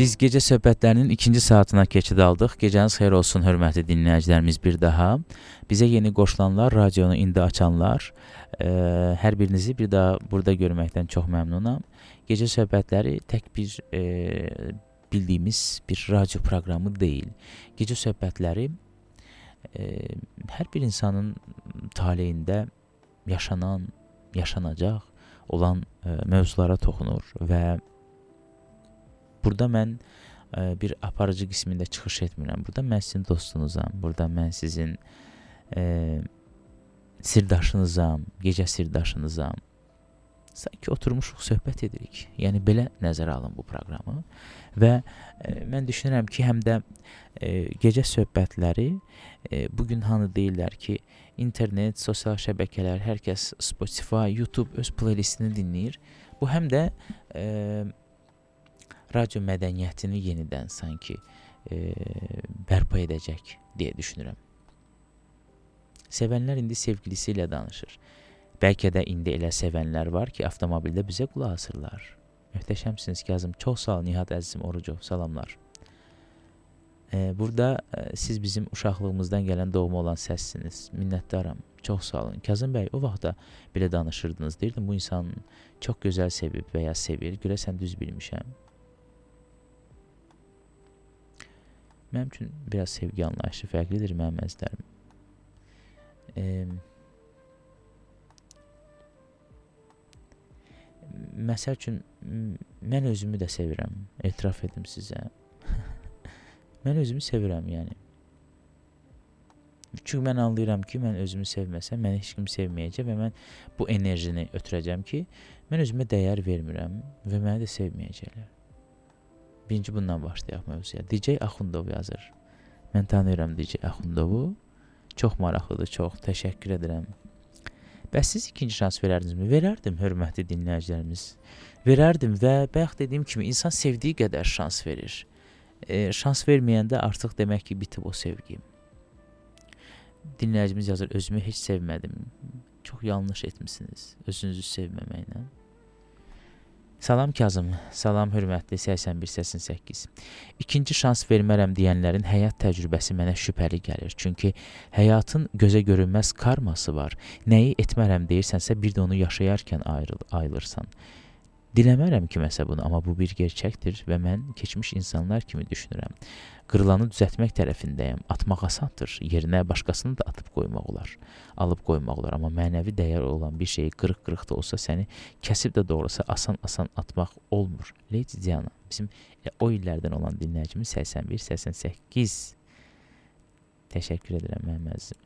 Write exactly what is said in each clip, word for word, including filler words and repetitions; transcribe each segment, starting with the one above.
Biz gecə söhbətlərinin ikinci saatına keçid aldıq. Gecəniz xeyir olsun, hörmətli dinləyicilərimiz bir daha. Bizə yeni qoşulanlar, radionu indi açanlar, ə, hər birinizi bir daha burada görməkdən çox məmnunam. Gecə söhbətləri tək bir ə, bildiyimiz bir radio proqramı deyil. Gecə söhbətləri ə, hər bir insanın taleyində yaşanan, yaşanacaq olan ə, mövzulara toxunur və burada mən ə, bir aparıcı qismində çıxış etmirəm. Burada mən sizin dostunuzam. Burada mən sizin ə, sirdaşınızam, gecə sirdaşınızam. Sanki oturmuşuq, söhbət edirik. Yəni belə nəzərə alın bu proqramı. Və ə, mən düşünürəm ki, həm də ə, gecə söhbətləri ə, bugün hanı deyirlər ki, internet, sosial şəbəkələr, hər kəs Spotify, YouTube öz playlistini dinləyir. Bu həm də ə, radio mədəniyyətini yenidən sanki e, bərpa edəcək deyə düşünürəm. Sevənlər indi sevgilisi ilə danışır. Bəlkə də indi elə sevənlər var ki, avtomobildə bizə qulaq asırlar. Möhtəşəmsiniz Kazım. Çox sağ ol Nihat əzizim Orucov. Salamlar. E, burada e, siz bizim uşaqlığımızdan gələn doğma olan səssiniz. Minnətdaram. Çox sağ olun. Kazım bəy, o vaxtda belə danışırdınız. Deyirdim, bu insan çox gözəl sevib və ya sevir. Görəsən düz bilmişəm. Mənim üçün biraz sevgi anlayışı fərqlidir mənim əzizlərim. E, məsəl üçün, mən özümü də sevirəm, etiraf edim sizə. Mən özümü sevirəm, yəni. Çünki mən anlayıram ki, mən özümü sevməsəm, məni heç kim sevməyəcək və mən bu enerjini ötürəcəm ki, mən özümə dəyər vermirəm və məni də sevməyəcəklər. Birinci bundan başlayaq mövzuya. D J Axundov yazır. Mən tanıyıram D J Axundovu. Çox maraqlıdır, çox təşəkkür edirəm. Bəs siz ikinci şans verərdinizmi? Verərdim, hörmətli dinləyicilərimiz. Verərdim və bayaq dediyim kimi insan sevdiyi qədər şans verir. E, şans verməyəndə artıq demək ki, bitib o sevgi. Dinləyicimiz yazır, özümü heç sevmədim. Çox yanlış etmişsiniz özünüzü sevməməklə. Salam Kazım, salam hörmətli səksən bir səksən səkkiz. İkinci şans vermərəm deyənlərin həyat təcrübəsi mənə şübhəli gəlir. Çünki həyatın gözə görünməz karması var. Nəyi etmərəm deyirsənsə, bir də onu yaşayarkən ayrıl ayılırsan. Diləmərəm kiməsə bunu, amma bu bir gerçəkdir və mən keçmiş insanlar kimi düşünürəm. Qırılanı düzəltmək tərəfindəyəm. Atmaq asandır, yerinə başqasını da atıb qoymaq olar, alıb qoymaq olar. Amma mənəvi dəyər olan bir şeyi qırıq-qırıq da olsa səni kəsib də doğrusa asan-asan atmaq olmur. Lady Diana, bizim o illərdən olan dinləyicimiz səksən bir səksən səkkiz. Təşəkkür edirəm mənim əzizim.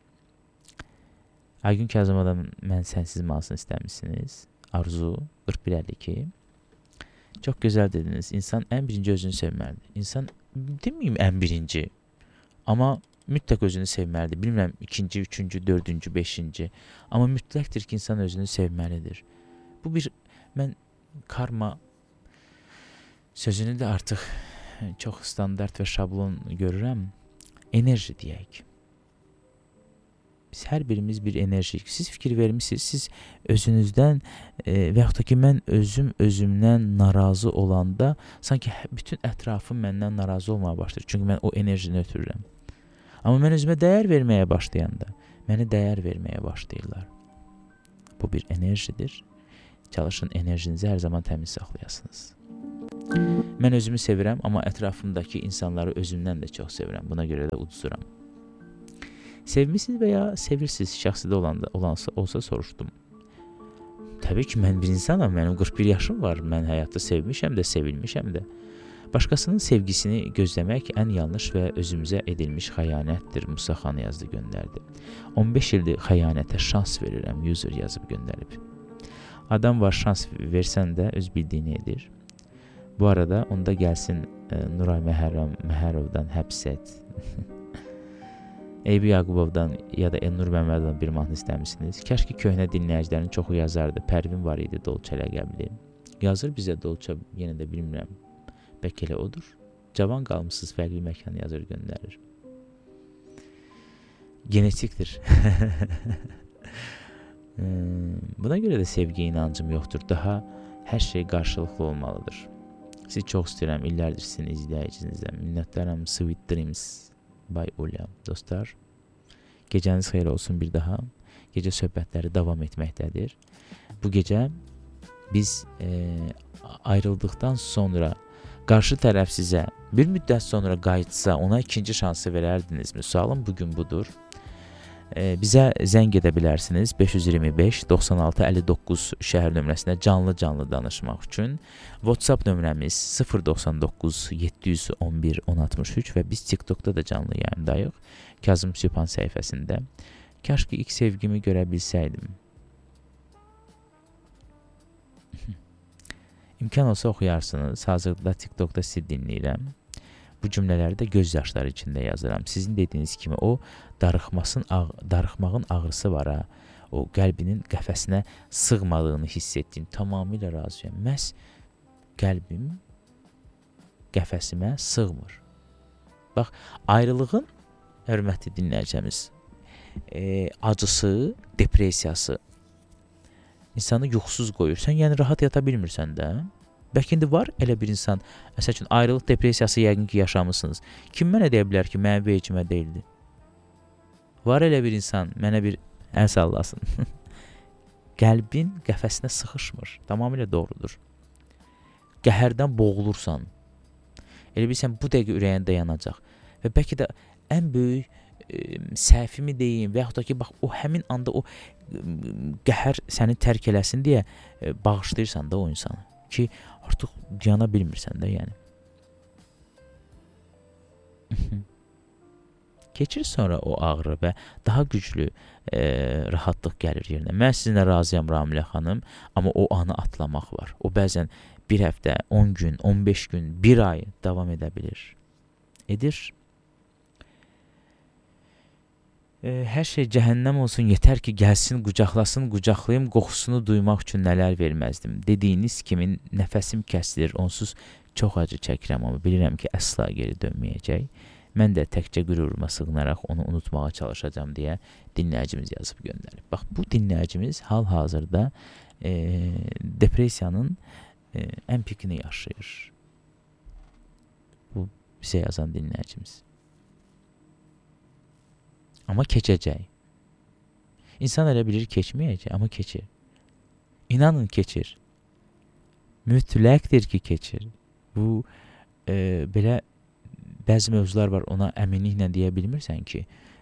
Aygün Kazımadan mən sənsiz malsın istəmişsiniz. Arzu qırx bir əlli iki. Çox gözəl dediniz. İnsan ən birinci özünü sevməlidir. İnsan deməyim ən birinci, amma mütləq özünü sevməlidir. Bilmirəm ikinci, üçüncü, dördüncü, beşinci. Amma mütləqdir ki, insan özünü sevməlidir. Bu bir, mən karma sözünü də artıq çox standart və şablon görürəm. Enerji deyək. Biz hər birimiz bir enerjiyik. Siz fikir vermişsiniz, siz özünüzdən e, və yaxud da ki, mən özüm özümdən narazı olanda sanki bütün ətrafım məndən narazı olmaya başlayır. Çünki mən o enerjini ötürürəm. Amma mən özümə dəyər verməyə başlayanda, məni dəyər verməyə başlayırlar. Bu bir enerjidir. Çalışın enerjinizi hər zaman təmiz saxlayasınız. Mən özümü sevirəm, amma ətrafımdakı insanları özümdən də çox sevirəm. Buna görə də uduzuram. Sevmişsiniz və ya sevirsiniz şəxsidə olanda, olansa, olsa soruşdum. Təbii ki, mən bir insanam, mənim qırx bir yaşım var, mən həyatda sevmişəm də, sevilmişəm də. Başqasının sevgisini gözləmək ən yanlış və özümüzə edilmiş xəyanətdir, Musa xan yazdı, göndərdi. on beş ildir xəyanətə şans verirəm, user yazıb göndərib. Adam var, şans versən də öz bildiyini edir. Bu arada onda gəlsin e, Nuray Məhərram, Məhərovdan həbs et. Eybi Yaqubovdan ya da Elnur Məmmədovdan bir mahnı istəmişsiniz. Kəşki köhnə dinləyicilərin çoxu yazardı. Pərvin var idi, Dolça ləqəbli. Yazır bizə Dolça, yenə də bilmirəm. Bəlkə elə odur. Cavan qalmışsınız, fərqli məkan yazır, göndərir. Genetikdir. Buna görə də sevgi inancım yoxdur. Daha hər şey qarşılıqlı olmalıdır. Sizi çox istəyirəm, illərdir sizin izləyicinizəm. Minnətdaram. Sweet Dreams by Ulya. Dostlar, gecəniz xeyir olsun bir daha. Gecə söhbətləri davam etməkdədir. Bu gecə biz e, ayrıldıqdan sonra qarşı tərəf sizə bir müddət sonra qayıtsa ona ikinci şansı verərdinizmi? Sualım bugün budur. E, bizə zəng edə bilərsiniz beş yüz iyirmi beş doxsan altı əlli doqquz şəhər nömrəsinə canlı-canlı danışmaq üçün. WhatsApp nömrəmiz sıfır doxsan doqquz yeddi yüz on bir on altmış üç və biz TikTokda da canlı yayımdayıq. Kazım Sübhan səhifəsində. Kaş ki ilk sevgimi görə bilsəydim. İmkan olsa oxuyarsınız. Hazırda TikTokda sizi dinləyirəm. Bu cümlələri də göz yaşları içində yazıram. Sizin dediyiniz kimi o darıxmasın, ağ, darıxmağın ağrısı var ha. O qəlbinin qəfəsinə sığmadığını hiss etdiyim tamamilə razıyam. Məhz qəlbim qəfəsimə sığmır. Bax, ayrılığın, hörmətli dinləyicimiz, e, acısı, depressiyası insanı yuxusuz qoyur. Sən yəni rahat yata bilmirsən də. Bəlkə indi var elə bir insan, məsəl üçün ayrılıq depressiyası yəqin ki yaşamısınız. Kim mənə deyə bilər ki, mənim vecimə deyildi? Var elə bir insan, mənə bir əl sallasın. Qəlbin qəfəsinə sıxışmır. Tamamilə doğrudur. Qəhərdən boğulursan. Elə bilsən, bu dəqiqə ürəyin dayanacaq. Və bəlkə də ən böyük e, səhvimi deyim və yaxud da ki, bax, o həmin anda o e, qəhər səni tərk eləsin deyə e, bağışlayırsan da o insanı. Ki, artıq dayana bilmirsən də, yəni. Keçir sonra o ağrı və daha güclü e, rahatlıq gəlir yerinə. Mən sizinlə razıyam Ramilə xanım, amma o anı atlamaq var. O bəzən bir həftə, on gün, on beş gün, bir ay davam edə bilir. Edir. E, hər şey cəhənnəm olsun, yetər ki, gəlsin, qucaqlasın, qucaqlayım, qoxusunu duymaq üçün nələr verməzdim. Dediyiniz kimi nəfəsim kəsilir, onsuz çox acı çəkirəm, amma bilirəm ki, əsla geri dönməyəcək. Mən də təkcə qüruruma sığınaraq onu unutmağa çalışacağam deyə dinləyicimiz yazıb göndərib. Bax, bu dinləyicimiz hal-hazırda e, depressiyanın e, ən pikini yaşayır. Bu bizə yazan dinləyicimiz. Amma keçəcək. İnsan elə bilir keçməyəcək, amma keçir. İnanın keçir. Mütləqdir ki, keçir. Bu e, belə bəzi mövzular var, ona əminliklə deyə bilmirsən ki,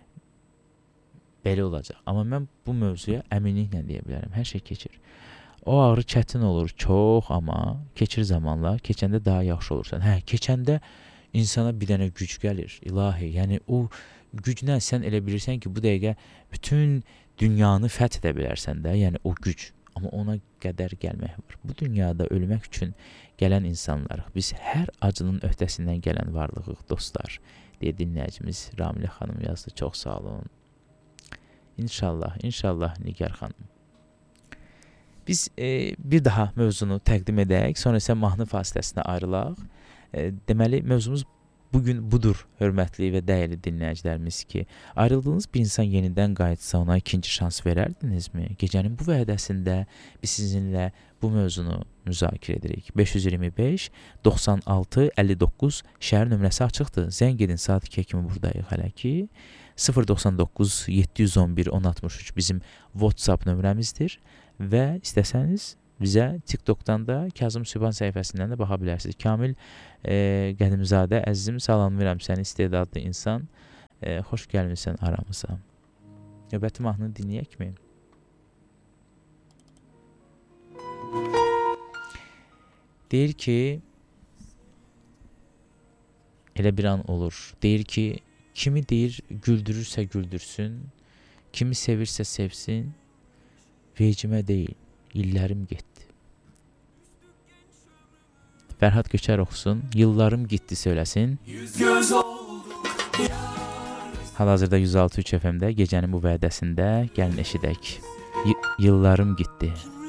belə olacaq. Amma mən bu mövzuya əminliklə deyə bilərəm. Hər şey keçir. O ağrı çətin olur, çox, amma keçir zamanla, keçəndə daha yaxşı olursan. Hə, keçəndə insana bir dənə güc gəlir, ilahi. Yəni, o güclə sən elə bilirsən ki, bu dəqiqə bütün dünyanı fəth edə bilərsən də, yəni o güc. Amma ona qədər gəlmək var. Bu dünyada ölmək üçün gələn insanlar, biz hər acının öhdəsindən gələn varlığıq, dostlar, deyə dinləyicimiz Ramilə xanım yazdı. Çox sağ olun. İnşallah, inşallah Nigar xanım. Biz e, bir daha mövzunu təqdim edək, sonra isə mahnı fasiləsinə ayrılaq. E, deməli, mövzumuz bugün budur, hörmətli və dəyərli dinləyicilərimiz ki, ayrıldığınız bir insan yenidən qayıtsa ona ikinci şans verərdinizmi? Gecənin bu vədəsində biz sizinlə bu mövzunu müzakirə edirik. beş yüz iyirmi beş doxsan altı əlli doqquz şəhər nömrəsi açıqdır. Zəng edin, saat ikiyə kimi buradayıq hələ ki. sıfır doxsan doqquz yeddi yüz on bir on altmış üç bizim WhatsApp nömrəmizdir və istəsəniz bizə TikTokdan da Kazım Sübhan səhifəsindən də baxa bilərsiniz. Kamil e, Qədimzadə, əzizim, salamlayıram səni, istedadlı insan. E, xoş gəlmişsən aramıza. Növbəti mahnını dinləyək mi? Deyir ki, elə bir an olur. Deyir ki, kimi deyir güldürürsə güldürsün, kimi sevirsə sevsin, vecimə deyil, illərim getdi. Fərhad Köçər oxusun, yıllarım getdi söyləsin. Hal-hazırda yüz altı üç F M-də gecənin bu vədəsində gəlin eşidək. Y yıllarım getdi.